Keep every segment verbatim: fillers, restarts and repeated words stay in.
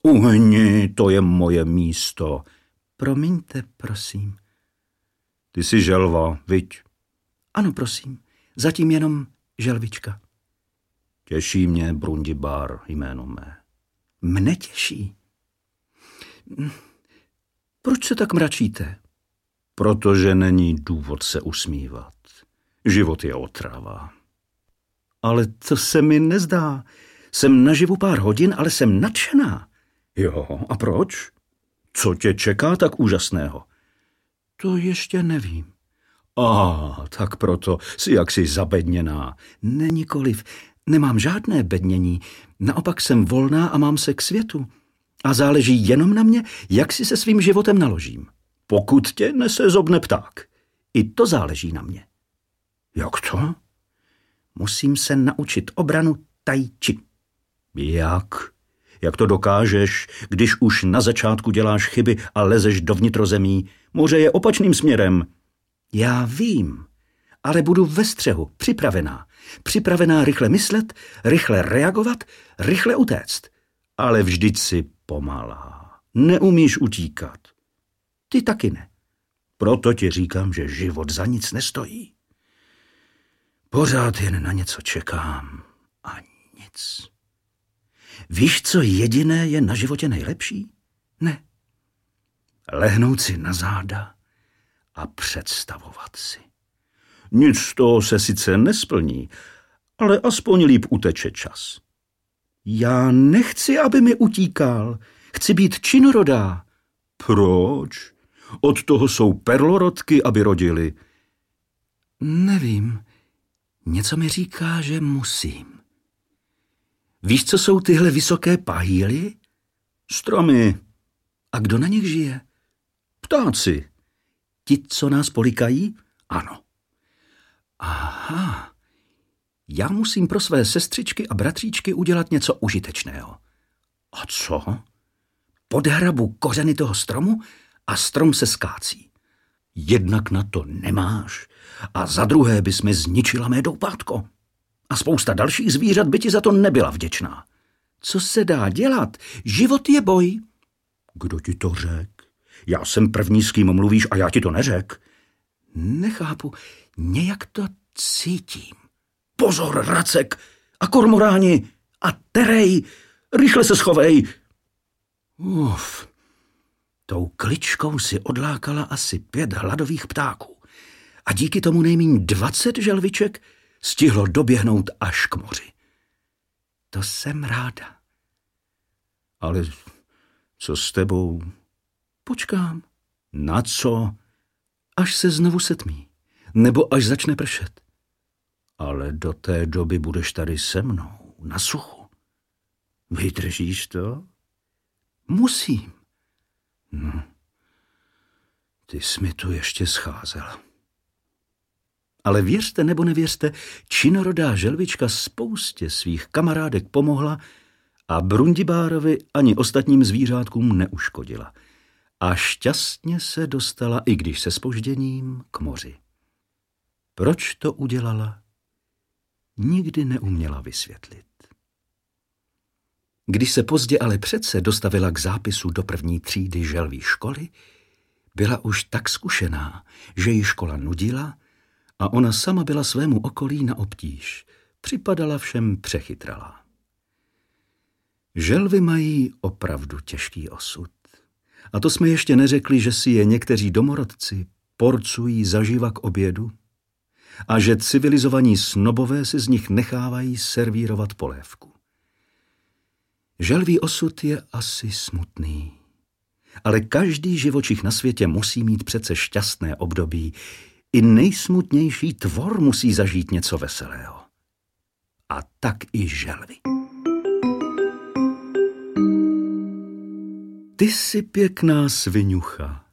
Uhni, to je moje místo. Promiňte, prosím. Ty jsi želva, viď? Ano, prosím, zatím jenom želvička. Těší mě Brundibár jméno mé. Mne těší. Proč se tak mračíte? Protože není důvod se usmívat. Život je otrava. Ale to se mi nezdá. Jsem naživu pár hodin, ale jsem nadšená. Jo, a proč? Co tě čeká tak úžasného? To ještě nevím. A, tak proto jsi jaksi zabedněná. Ne, nikoliv. Nemám žádné bednění. Naopak jsem volná a mám se k světu. A záleží jenom na mě, jak si se svým životem naložím. Pokud tě nese zobne pták. I to záleží na mě. Jak to? Musím se naučit obranu tai chi. Jak? Jak to dokážeš, když už na začátku děláš chyby a lezeš do vnitrozemí? Moře je opačným směrem. Já vím, ale budu ve střehu, připravená. Připravená rychle myslet, rychle reagovat, rychle utéct. Ale vždyť si pomalá. Neumíš utíkat. Ty taky ne. Proto ti říkám, že život za nic nestojí. Pořád jen na něco čekám a nic. Víš, co jediné je na životě nejlepší? Ne. Lehnout si na záda a představovat si. Nic z toho se sice nesplní, ale aspoň líp uteče čas. Já nechci, aby mi utíkal. Chci být činorodá. Proč? Od toho jsou perlorodky, aby rodili. Nevím. Něco mi říká, že musím. Víš, co jsou tyhle vysoké pahýly? Stromy. A kdo na nich žije? Ptáci. Ti, co nás polikají? Ano. Aha. Já musím pro své sestřičky a bratříčky udělat něco užitečného. A co? Podhrabu kořeny toho stromu a strom se skácí. Jednak na to nemáš a za druhé bys mi zničila mé doupátko. A spousta dalších zvířat by ti za to nebyla vděčná. Co se dá dělat? Život je boj. Kdo ti to řek? Já jsem první, s kým mluvíš a já ti to neřek. Nechápu, nějak to cítím. Pozor, racek a kormoráni a terej, rychle se schovej. Uf, tou kličkou si odlákala asi pět hladových ptáků a díky tomu nejméně dvacet želviček stihlo doběhnout až k moři. To jsem ráda. Ale co s tebou? Počkám. Na co? Až se znovu setmí, nebo až začne pršet. Ale do té doby budeš tady se mnou, na suchu. Vydržíš to? Musím. No, ty jsi mi tu ještě scházel. Ale věřte nebo nevěřte, činorodá želvička spoustě svých kamarádek pomohla a Brundibárovi ani ostatním zvířátkům neuškodila. A šťastně se dostala, i když se zpožděním, k moři. Proč to udělala? Nikdy neuměla vysvětlit. Když se pozdě ale přece dostavila k zápisu do první třídy želví školy, byla už tak zkušená, že ji škola nudila a ona sama byla svému okolí na obtíž. Připadala všem přechytralá. Želvy mají opravdu těžký osud. A to jsme ještě neřekli, že si je někteří domorodci porcují zaživa k obědu a že civilizovaní snobové si z nich nechávají servírovat polévku. Želví osud je asi smutný, ale každý živočich na světě musí mít přece šťastné období. I nejsmutnější tvor musí zažít něco veselého. A tak i želvy. Ty jsi pěkná sviňucha.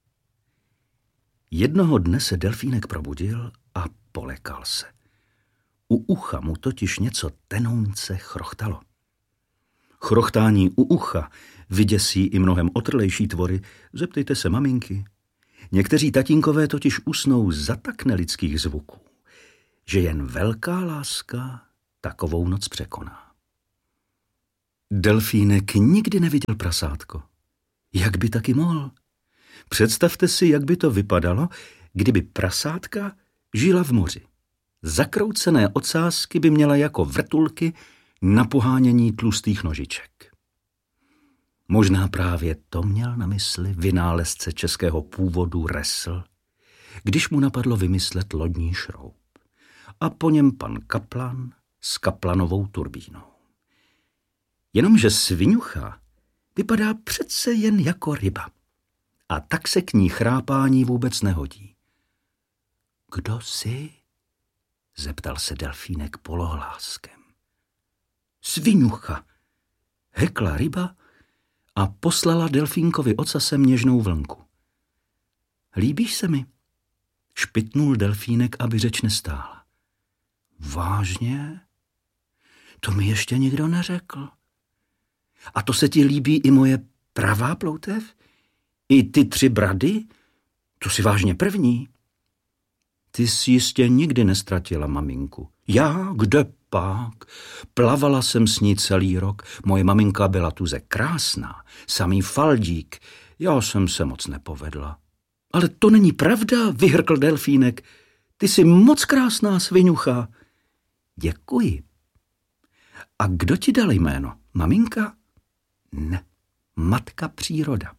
Jednoho dne se delfínek probudil a polekal se. U ucha mu totiž něco tenounce chrochtalo. Chrochtání u ucha vyděsí i mnohem otrlejší tvory, zeptejte se maminky. Někteří tatínkové totiž usnou za tak nelidských zvuků, že jen velká láska takovou noc překoná. Delfínek nikdy neviděl prasátko. Jak by taky mohl? Představte si, jak by to vypadalo, kdyby prasátka žila v moři. Zakroucené ocásky by měla jako vrtulky na pohánění tlustých nožiček. Možná právě to měl na mysli vynálezce českého původu Ressl, když mu napadlo vymyslet lodní šroub. A po něm pan Kaplan s Kaplanovou turbínou. Jenomže sviňucha vypadá přece jen jako ryba. A tak se k ní chrápání vůbec nehodí. Kdo jsi? Zeptal se delfínek polohláskem. Sviňucha, hekla ryba a poslala delfínkovi ocasem něžnou vlnku. Líbíš se mi? Špitnul delfínek, aby řeč nestála. Vážně? To mi ještě nikdo neřekl. A to se ti líbí i moje pravá ploutev? I ty tři brady? To si vážně první? Ty jsi jistě nikdy nestratila maminku. Já? Kde pak? Plavala jsem s ní celý rok. Moje maminka byla tuze krásná, samý faldík. Já jsem se moc nepovedla. Ale to není pravda, vyhrkl delfínek. Ty jsi moc krásná, sviňucha. Děkuji. A kdo ti dal jméno? Maminka? Ne, matka příroda.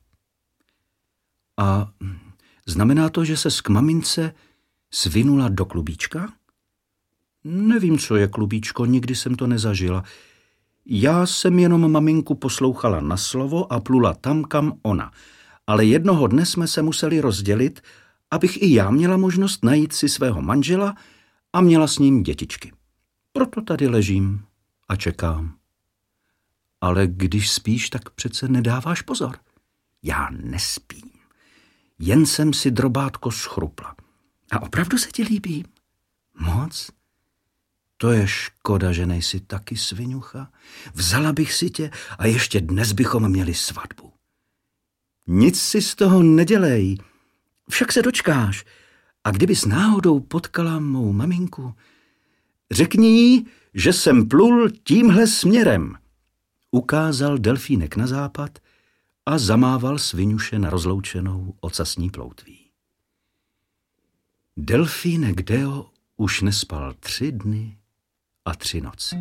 A znamená to, že ses k mamince svinula do klubíčka? Nevím, co je klubíčko, nikdy jsem to nezažila. Já jsem jenom maminku poslouchala na slovo a plula tam, kam ona. Ale jednoho dne jsme se museli rozdělit, abych i já měla možnost najít si svého manžela a měla s ním dětičky. Proto tady ležím a čekám. Ale když spíš, tak přece nedáváš pozor. Já nespím. Jen jsem si drobátko schrupla. A opravdu se ti líbí? Moc? To je škoda, že nejsi taky sviňucha. Vzala bych si tě a ještě dnes bychom měli svatbu. Nic si z toho nedělej. Však se dočkáš. A kdybys náhodou potkala mou maminku, řekni jí, že jsem plul tímhle směrem. Ukázal delfínek na západ a zamával sviňuše na rozloučenou ocasní ploutví. Delfínek Deo už nespal tři dny a tři noci.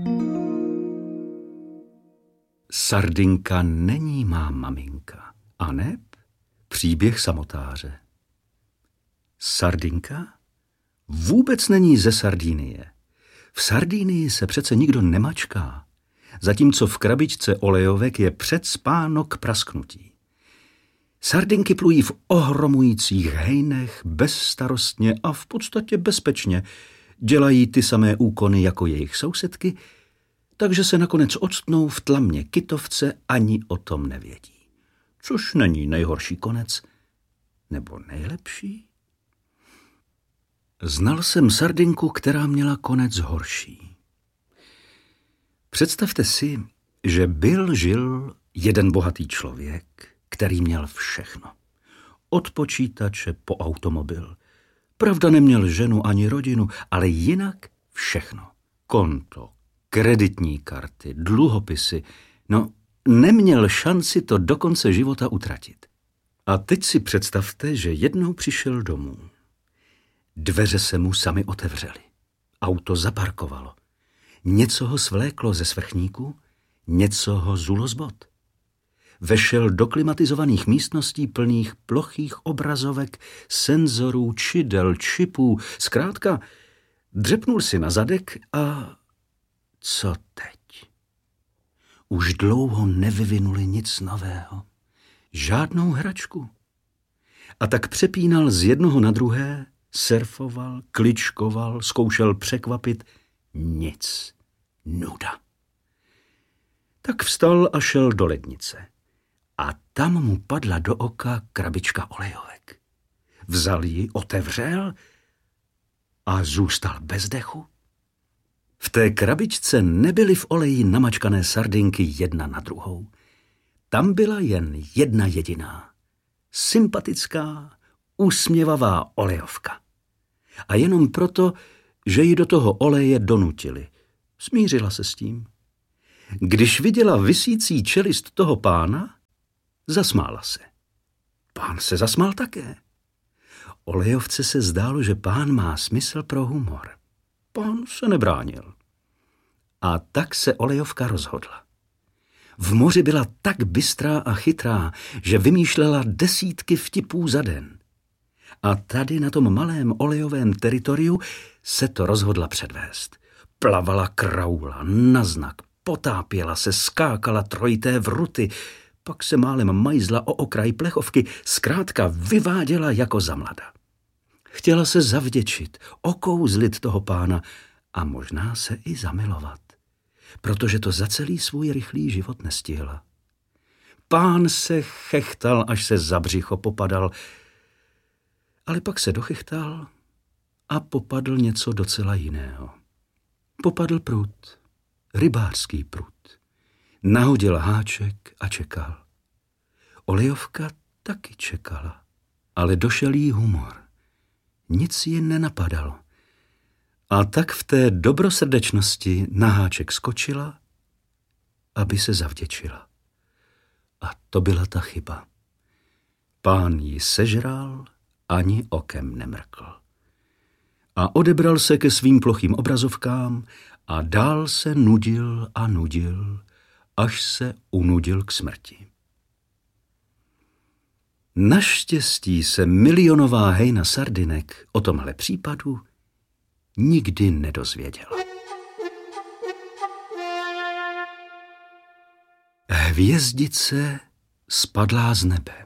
Sardinka není má maminka, aneb příběh samotáře. Sardinka vůbec není ze Sardinie. V Sardinii se přece nikdo nemačká, zatímco v krabičce olejovek je předspáno k prasknutí. Sardinky plují v ohromujících hejnech bezstarostně a v podstatě bezpečně, dělají ty samé úkony jako jejich sousedky, takže se nakonec octnou v tlamě kytovce, ani o tom nevědí. Což není nejhorší konec, nebo nejlepší? Znal jsem sardinku, která měla konec horší. Představte si, že byl žil jeden bohatý člověk, který měl všechno. Od počítače po automobil. Pravda, neměl ženu ani rodinu, ale jinak všechno. Konto, kreditní karty, dluhopisy. No, neměl šanci to do konce života utratit. A teď si představte, že jednou přišel domů. Dveře se mu sami otevřely. Auto zaparkovalo. Něco ho svléklo ze svrchníku, něco ho zulo z bod. Vešel do klimatizovaných místností plných plochých obrazovek, senzorů, čidel, čipů. Zkrátka, dřepnul si na zadek a co teď? Už dlouho nevyvinuli nic nového. Žádnou hračku. A tak přepínal z jednoho na druhé, surfoval, kličkoval, zkoušel překvapit. Nic. Nuda. Tak vstal a šel do lednice. A tam mu padla do oka krabička olejovek. Vzal ji, otevřel a zůstal bez dechu. V té krabičce nebyly v oleji namačkané sardinky jedna na druhou. Tam byla jen jedna jediná. Sympatická, usměvavá olejovka. A jenom proto, že ji do toho oleje donutili. Smířila se s tím. Když viděla visící čelist toho pána, zasmála se. Pán se zasmál také. Olejovce se zdálo, že pán má smysl pro humor. Pán se nebránil. A tak se Olejovka rozhodla. V moři byla tak bystrá a chytrá, že vymýšlela desítky vtipů za den. A tady na tom malém olejovém teritoriu se to rozhodla předvést. Plavala kraula, naznak, potápěla se, skákala trojité vruty, pak se málem majzla o okraj plechovky, zkrátka vyváděla jako za mlada. Chtěla se zavděčit, okouzlit toho pána a možná se i zamilovat, protože to za celý svůj rychlý život nestihla. Pán se chechtal, až se za břicho popadal, ale pak se dochechtal a popadl něco docela jiného. Popadl prut, rybářský prut. Nahodil háček a čekal. Olejovka taky čekala, ale došel jí humor. Nic ji nenapadalo. A tak v té dobrosrdečnosti na háček skočila, aby se zavděčila. A to byla ta chyba. Pán ji sežral, ani okem nemrkl. A odebral se ke svým plochým obrazovkám a dál se nudil a nudil, až se unudil k smrti. Naštěstí se milionová hejna sardinek o tomhle případu nikdy nedozvěděla. Hvězdice spadlá z nebe.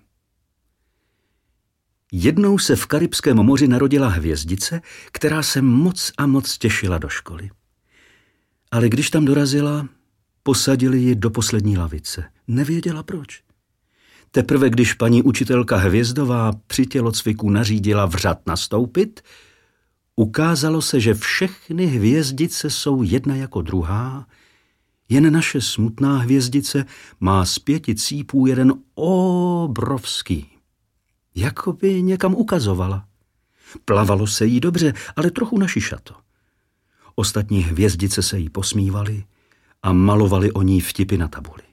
Jednou se v Karibském moři narodila hvězdice, která se moc a moc těšila do školy. Ale když tam dorazila, posadili ji do poslední lavice. Nevěděla proč. Teprve když paní učitelka Hvězdová při tělocviku nařídila vřad nastoupit, ukázalo se, že všechny hvězdice jsou jedna jako druhá, jen naše smutná hvězdice má z pěti cípů jeden obrovský. Jakoby někam ukazovala. Plavalo se jí dobře, ale trochu našišato. Ostatní hvězdice se jí posmívaly a malovali o ní vtipy na tabuli.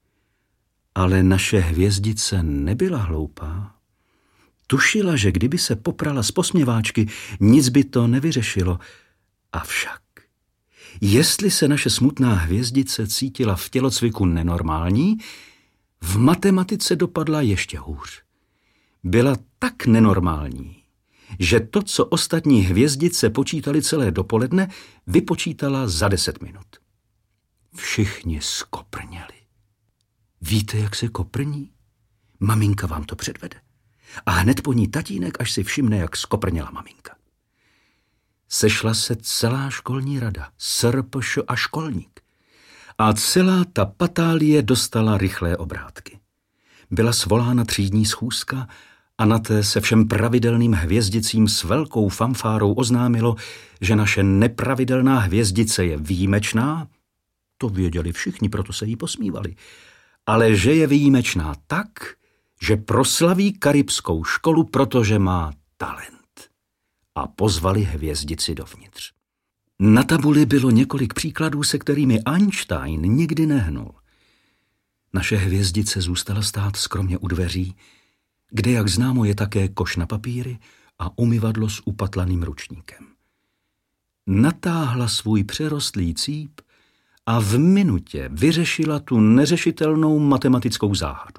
Ale naše hvězdice nebyla hloupá. Tušila, že kdyby se poprala z posměváčky, nic by to nevyřešilo. Avšak, jestli se naše smutná hvězdice cítila v tělocviku nenormální, v matematice dopadla ještě hůř. Byla tak nenormální, že to, co ostatní hvězdice počítali celé dopoledne, vypočítala za deset minut. Všichni skoprněli. Víte, jak se koprní? Maminka vám to předvede. A hned po ní tatínek, až si všimne, jak skoprněla maminka. Sešla se celá školní rada, S R P Š a školník. A celá ta patálie dostala rychlé obrátky. Byla svolána třídní schůzka a na té se všem pravidelným hvězdicím s velkou fanfárou oznámilo, že naše nepravidelná hvězdice je výjimečná. To věděli všichni, proto se jí posmívali. Ale že je výjimečná tak, že proslaví karibskou školu, protože má talent. A pozvali hvězdici dovnitř. Na tabuli bylo několik příkladů, se kterými Einstein nikdy nehnul. Naše hvězdice zůstala stát skromně u dveří, kde, jak známo, je také koš na papíry a umyvadlo s upatlaným ručníkem. Natáhla svůj přerostlý cíp a v minutě vyřešila tu neřešitelnou matematickou záhadu.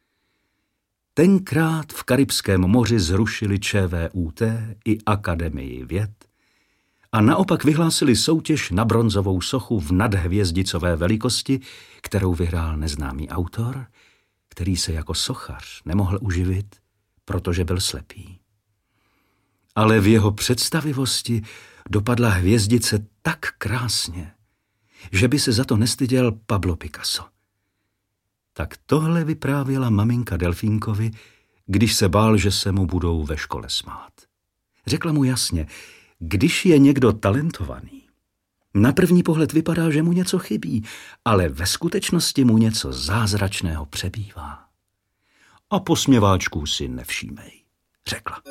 Tenkrát v Karibském moři zrušili Č V U T i Akademii věd a naopak vyhlásili soutěž na bronzovou sochu v nadhvězdicové velikosti, kterou vyhrál neznámý autor, který se jako sochař nemohl uživit, protože byl slepý. Ale v jeho představivosti dopadla hvězdice tak krásně, že by se za to nestyděl Pablo Picasso. Tak tohle vyprávěla maminka Delfínkovi, když se bál, že se mu budou ve škole smát. Řekla mu jasně, když je někdo talentovaný, na první pohled vypadá, že mu něco chybí, ale ve skutečnosti mu něco zázračného přebývá. A posměváčků si nevšímej, řekla.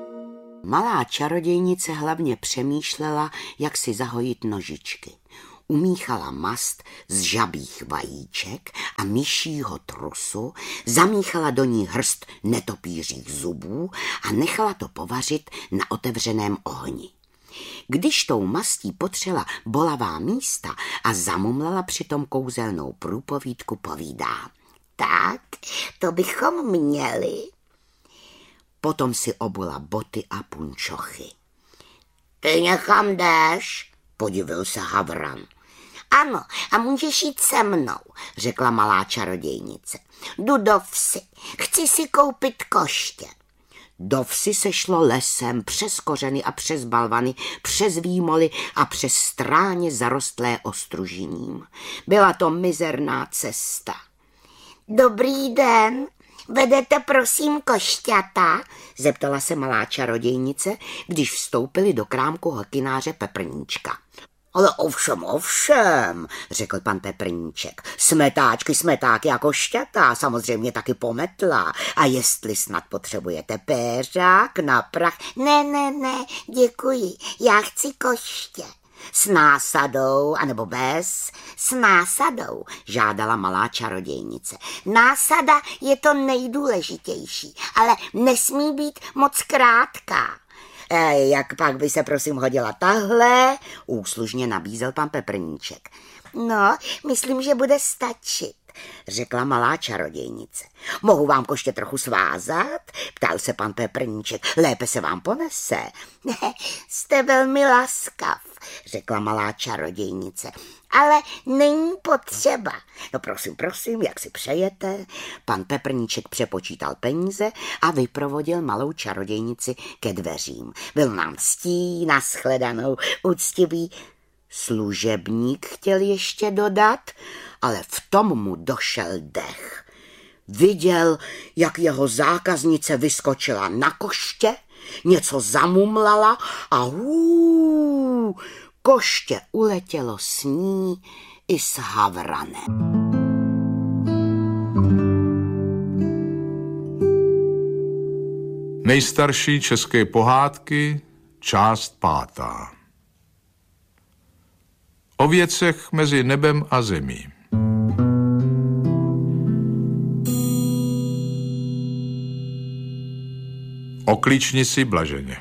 Malá čarodějnice hlavně přemýšlela, jak si zahojit nožičky. umíchala mast z žabích vajíček a myšího trusu, zamíchala do ní hrst netopířích zubů a nechala to povařit na otevřeném ohni. Když tou mastí potřela bolavá místa a zamumlala přitom kouzelnou průpovídku, povídá: tak, to bychom měli. Potom si obula boty a punčochy. Ty někam jdeš? Podivil se Havran. Ano, a můžeš jít se mnou, řekla malá čarodějnice. Jdu do vsi, chci si koupit koště. Do vsi se šlo lesem, přes kořeny a přes balvany, přes výmoly a přes stráně zarostlé ostružiním. Byla to mizerná cesta. Dobrý den, vedete prosím košťata? Zeptala se malá čarodějnice, když vstoupili do krámku hokynáře Peprníčka. Ale ovšem, ovšem, řekl pan Peprníček. Smetáčky, smetáky a košťata, samozřejmě taky pometla. A jestli snad potřebujete péřák na prach? Ne, ne, ne, děkuji, já chci koště. S násadou, anebo bez? S násadou, žádala malá čarodějnice. Násada je to nejdůležitější, ale nesmí být moc krátká. E, jak pak by se prosím hodila tahle? Úslužně nabízel pan Peprníček. No, myslím, že bude stačit, řekla malá čarodějnice. Mohu vám koště trochu svázat? Ptal se pan Peprníček. Lépe se vám ponese. Ne, jste velmi laskav, řekla malá čarodějnice. Ale není potřeba. No prosím, prosím, jak si přejete? Pan Peprníček přepočítal peníze a vyprovodil malou čarodějnici ke dveřím. Byl nám ctí, nashledanou, úctivý. Služebník chtěl ještě dodat, ale v tom mu došel dech. Viděl, jak jeho zákaznice vyskočila na koště, něco zamumlala a hů, koště uletělo s ní i s Havranem. Nejstarší české pohádky, část pátá. O věcech mezi nebem a zemí. O klíčnici Blaženě.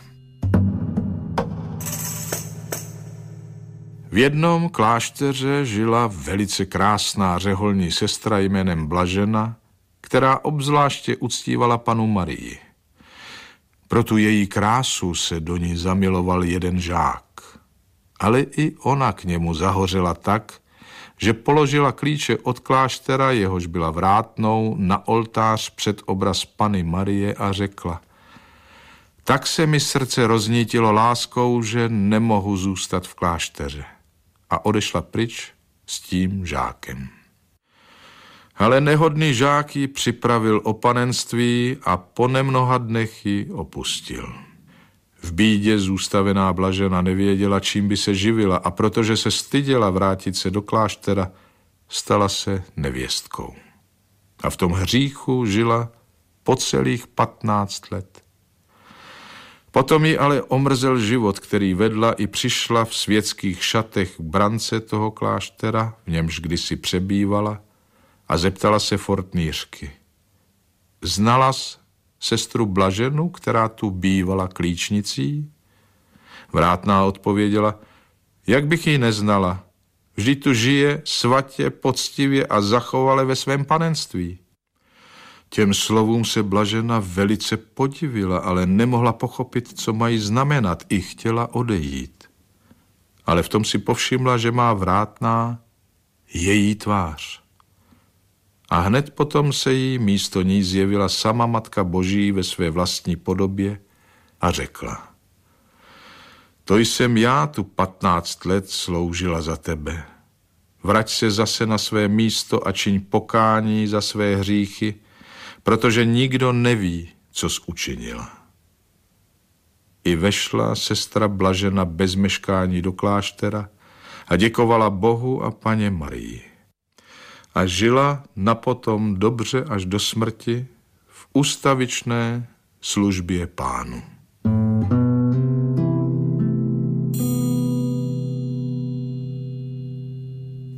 V jednom klášteře žila velice krásná řeholní sestra jménem Blažena, která obzvláště uctívala panu Marii. Pro tu její krásu se do ní zamiloval jeden žák. Ale i ona k němu zahořela tak, že položila klíče od kláštera, jehož byla vrátnou, na oltář před obraz Panny Marie a řekla: tak se mi srdce roznítilo láskou, že nemohu zůstat v klášteře. A odešla pryč s tím žákem. Ale nehodný žák ji připravil o panenství a po nemnoha dnech ji opustil. V bídě zůstavená Blažena nevěděla, čím by se živila, a protože se styděla vrátit se do kláštera, stala se nevěstkou. A v tom hříchu žila po celých patnáct let. Potom ji ale omrzel život, který vedla i přišla v světských šatech k brance toho kláštera, v němž kdysi přebývala, a zeptala se fortnýřky: znalas sestru Blaženu, která tu bývala klíčnicí? Vrátná odpověděla: jak bych ji neznala, vždyť tu žije svatě, poctivě a zachovale ve svém panenství. Těm slovům se Blažena velice podivila, ale nemohla pochopit, co mají znamenat, i chtěla odejít. Ale v tom si povšimla, že má vrátná její tvář. A hned potom se jí místo ní zjevila sama Matka Boží ve své vlastní podobě a řekla: to jsem já tu patnáct let sloužila za tebe. Vrať se zase na své místo a čiň pokání za své hříchy, protože nikdo neví, co jsi učinila. I vešla sestra Blažena bez meškání do kláštera a děkovala Bohu a Panně Marii. A žila napotom dobře až do smrti v ustavičné službě Pánu.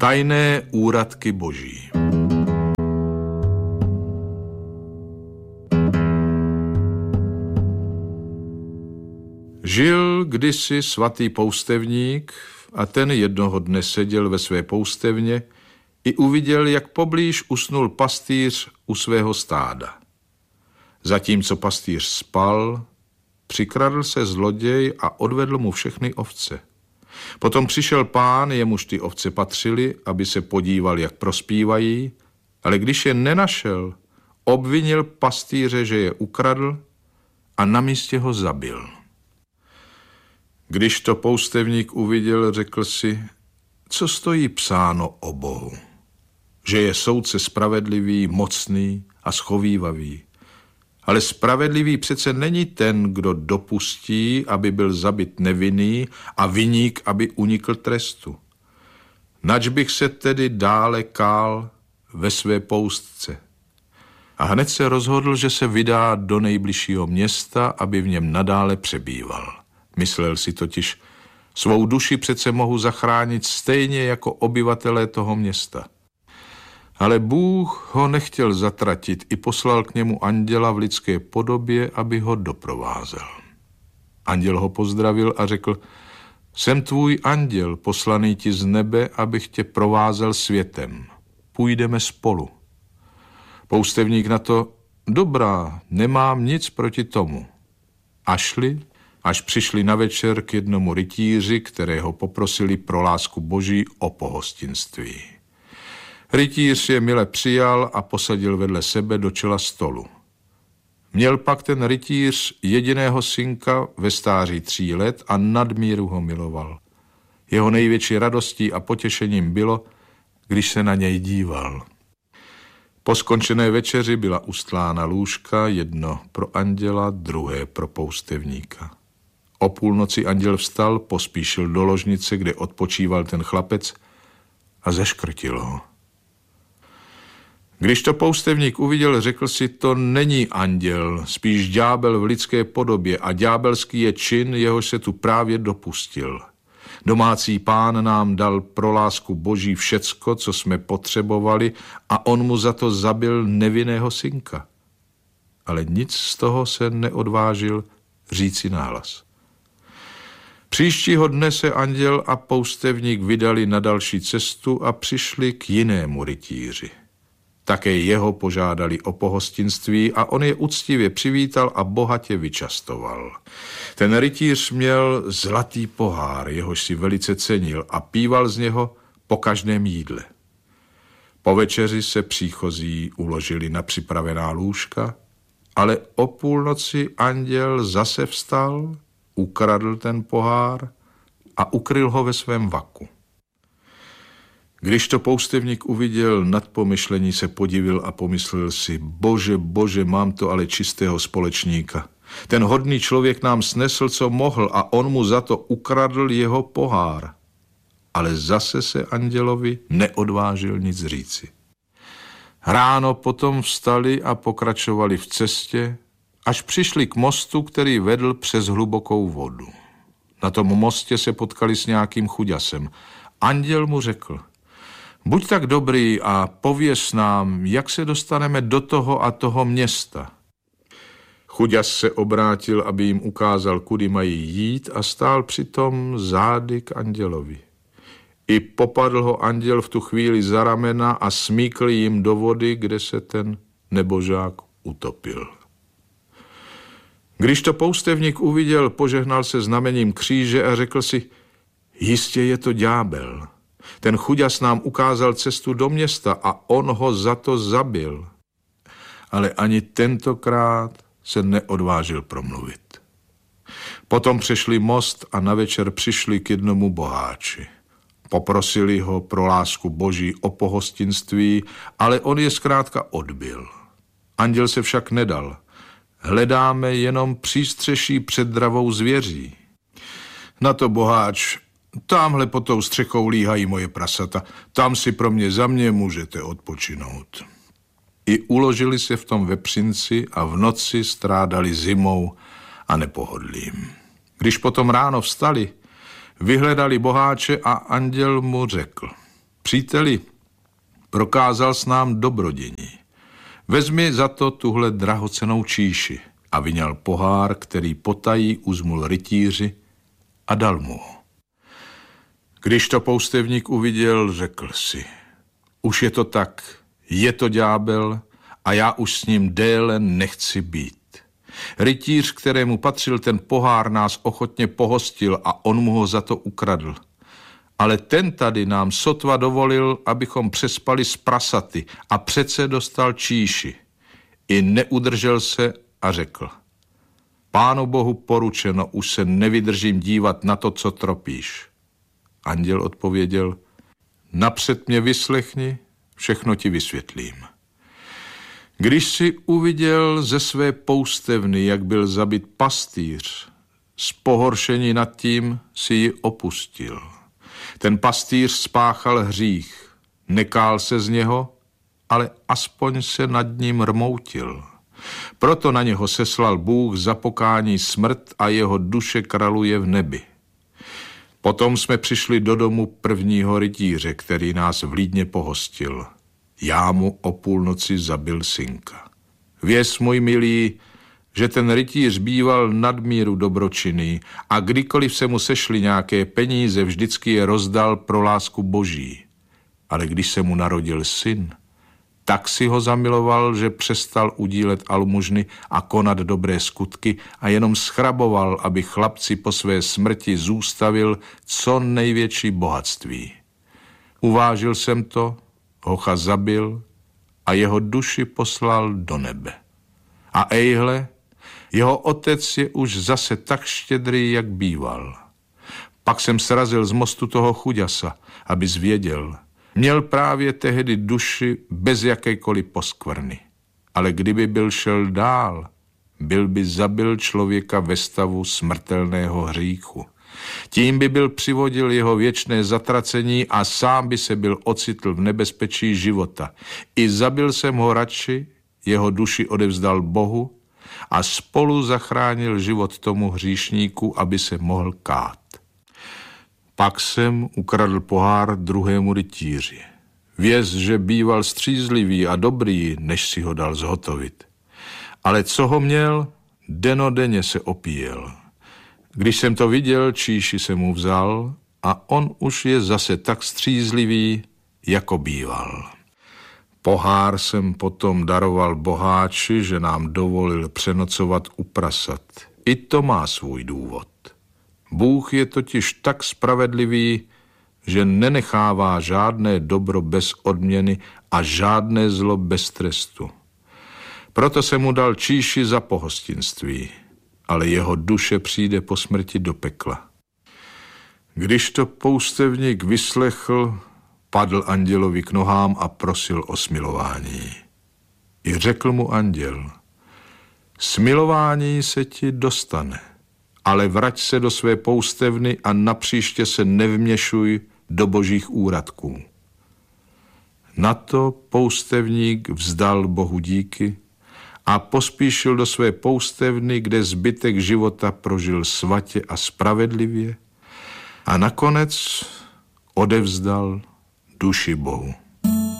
Tajné úradky boží. Žil kdysi svatý poustevník a ten jednoho dne seděl ve své poustevně i uviděl, jak poblíž usnul pastýř u svého stáda. Zatímco pastýř spal, přikradl se zloděj a odvedl mu všechny ovce. Potom přišel pán, jemuž ty ovce patřily, aby se podíval, jak prospívají, ale když je nenašel, obvinil pastýře, že je ukradl a na místě ho zabil. Když to poustevník uviděl, řekl si, co stojí psáno o Bohu, že je soudce spravedlivý, mocný a schovívavý. Ale spravedlivý přece není ten, kdo dopustí, aby byl zabit nevinný a viník, aby unikl trestu. Nač bych se tedy dále kál ve své poustce. A hned se rozhodl, že se vydá do nejbližšího města, aby v něm nadále přebýval. Myslel si totiž, svou duši přece mohu zachránit stejně jako obyvatelé toho města. Ale Bůh ho nechtěl zatratit, i poslal k němu anděla v lidské podobě, aby ho doprovázel. Anděl ho pozdravil a řekl, jsem tvůj anděl, poslaný ti z nebe, abych tě provázel světem. Půjdeme spolu. Poustevník na to, dobrá, nemám nic proti tomu. A šli, až přišli na večer k jednomu rytíři, kterého poprosili pro lásku boží o pohostinství. Rytíř je mile přijal a posadil vedle sebe do čela stolu. Měl pak ten rytíř jediného synka ve stáří tří let a nadmíru ho miloval. Jeho největší radostí a potěšením bylo, když se na něj díval. Po skončené večeři byla ustlána lůžka, jedno pro anděla, druhé pro poustevníka. O půlnoci anděl vstal, pospíšil do ložnice, kde odpočíval ten chlapec a zeškrtil ho. Když to poustevník uviděl, řekl si, to není anděl, spíš ďábel v lidské podobě a ďábelský je čin, jehož se tu právě dopustil. Domácí pán nám dal pro lásku boží všecko, co jsme potřebovali a on mu za to zabil nevinného synka. Ale nic z toho se neodvážil říci nahlas. Příštího dne se anděl a poustevník vydali na další cestu a přišli k jinému rytíři. Také jeho požádali o pohostinství a on je uctivě přivítal a bohatě vyčastoval. Ten rytíř měl zlatý pohár, jehož si velice cenil a píval z něho po každém jídle. Po večeři se příchozí uložili na připravená lůžka, ale o půlnoci anděl zase vstal, ukradl ten pohár a ukryl ho ve svém vaku. Když to poustevník uviděl, nad pomyšlení se podivil a pomyslel si, bože, bože, mám to ale čistého společníka. Ten hodný člověk nám snesl, co mohl a on mu za to ukradl jeho pohár. Ale zase se andělovi neodvážil nic říci. Ráno potom vstali a pokračovali v cestě, až přišli k mostu, který vedl přes hlubokou vodu. Na tom mostě se potkali s nějakým chuďasem. Anděl mu řekl, buď tak dobrý a pověz nám, jak se dostaneme do toho a toho města. Chuďas se obrátil, aby jim ukázal, kudy mají jít a stál přitom zády k andělovi. I popadl ho anděl v tu chvíli za ramena a smíkl jim do vody, kde se ten nebožák utopil. Když to poustevník uviděl, požehnal se znamením kříže a řekl si, jistě je to ďábel. Ten chuďas nám ukázal cestu do města a on ho za to zabil. Ale ani tentokrát se neodvážil promluvit. Potom přešli most a na večer přišli k jednomu boháči. Poprosili ho pro lásku boží o pohostinství, ale on je zkrátka odbil. Anděl se však nedal. Hledáme jenom přístřeší před dravou zvěří. Na to boháč, tamhle pod tou střechou líhají moje prasata, tam si pro mě za mě můžete odpočinout. I uložili se v tom vepřinci a v noci strádali zimou a nepohodlím. Když potom ráno vstali, vyhledali boháče a anděl mu řekl, Příteli, prokázal s nám dobrodění. Vezmi za to tuhle drahocennou číši. A vyňal pohár, který potají uzmul rytíři a dal mu ho. Když to poustevník uviděl, řekl si, už je to tak, je to ďábel a já už s ním déle nechci být. Rytíř, kterému patřil ten pohár, nás ochotně pohostil a on mu ho za to ukradl. Ale ten tady nám sotva dovolil, abychom přespali s prasaty a přece dostal číši. I neudržel se a řekl, Pánu Bohu poručeno, už se nevydržím dívat na to, co tropíš. Anděl odpověděl, napřed mě vyslechni, všechno ti vysvětlím. Když si uviděl ze své poustevny, jak byl zabit pastýř, z pohoršení nad tím si ji opustil. Ten pastýř spáchal hřích, nekál se z něho, ale aspoň se nad ním rmoutil. Proto na něho seslal Bůh za pokání smrt a jeho duše kraluje v nebi. Potom jsme přišli do domu prvního rytíře, který nás vlídně pohostil. Já mu o půlnoci zabil synka. Věz, můj milý, že ten rytíř býval nadmíru dobročinný a kdykoliv se mu sešly nějaké peníze, vždycky je rozdal pro lásku Boží. Ale když se mu narodil syn, tak si ho zamiloval, že přestal udílet almužny a konat dobré skutky a jenom schraboval, aby chlapci po své smrti zůstavil co největší bohatství. Uvážil jsem to, hocha zabil a jeho duši poslal do nebe. A ejhle, jeho otec je už zase tak štědrý, jak býval. Pak jsem srazil z mostu toho chuďasa, aby zvěděl. Měl právě tehdy duši bez jakékoliv poskvrny. Ale kdyby byl šel dál, byl by zabil člověka ve stavu smrtelného hříchu. Tím by byl přivodil jeho věčné zatracení a sám by se byl ocitl v nebezpečí života. I zabil jsem ho radši, jeho duši odevzdal Bohu a spolu zachránil život tomu hříšníku, aby se mohl kát. Pak jsem ukradl pohár druhému rytíři. Věz, že býval střízlivý a dobrý, než si ho dal zhotovit. Ale co ho měl, denodenně se opíjel. Když jsem to viděl, číši jsem mu vzal a on už je zase tak střízlivý, jako býval. Pohár jsem potom daroval boháči, že nám dovolil přenocovat u prasat. I to má svůj důvod. Bůh je totiž tak spravedlivý, že nenechává žádné dobro bez odměny a žádné zlo bez trestu. Proto se mu dal číši za pohostinství, ale jeho duše přijde po smrti do pekla. Když to poustevník vyslechl, padl andělovi k nohám a prosil o smilování. I řekl mu anděl, smilování se ti dostane, ale vrať se do své poustevny a napříště se nevměšuj do božích úradků. Na to poustevník vzdal Bohu díky a pospíšil do své poustevny, kde zbytek života prožil svatě a spravedlivě a nakonec odevzdal duši Bohu.